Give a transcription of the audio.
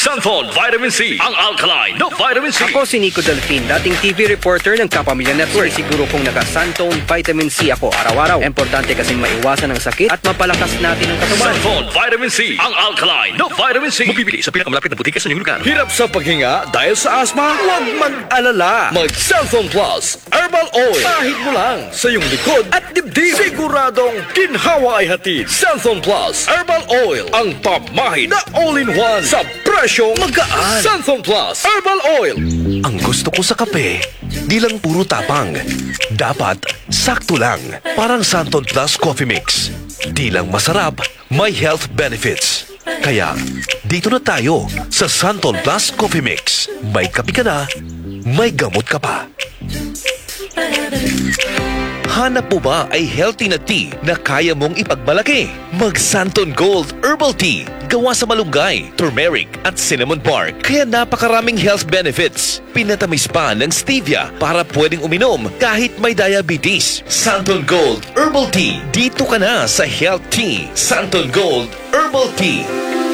Santon Vitamin C, ang alkaline na vitamin C. Ako si Nico Delfin, dating TV reporter ng Kapamilya Network. Siguro kung naka-Santone Vitamin C ako araw-araw. Importante kasing maiwasan ang sakit at mapalakas natin ang katawan. Santon Vitamin C, ang alkaline na vitamin C. Mabibili sa pinakamalapit na butika sa inyong lugar. Hirap sa paghinga dahil sa asma? Huwag mag-alala. Mag-Santon Plus Herbal Oil. Kahit mo lang sa iyong likod at dibdib. Siguradong ginhawa ay hatid. Santon Plus Herbal Oil, ang top mahid na all-in-one sa presyong magaan. Santon Plus Herbal Oil. Ang gusto ko sa kape, di lang puro tapang. Dapat sakto lang. Parang Santon Plus Coffee Mix. Di lang masarap, may health benefits. Kaya, dito na tayo sa Santon Plus Coffee Mix. May kape ka na, may gamot ka pa. Hanap mo ba ay healthy na tea na kaya mong ipagmalaki? Mag Santon Gold Herbal Tea. Gawa sa malunggay, turmeric at cinnamon bark. Kaya napakaraming health benefits. Pinatamis pa ng stevia para pwedeng uminom kahit may diabetes. Santon Gold Herbal Tea. Dito ka na sa Health Tea. Santon Gold Herbal Tea.